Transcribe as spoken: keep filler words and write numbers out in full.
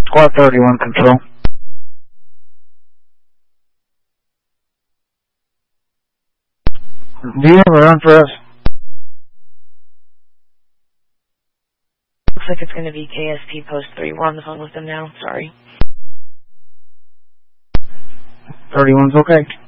Squad thirty-one control. Do you have a run for us? Looks like it's going to be K S P Post three. We're on the phone with them now. Sorry. thirty-one's okay.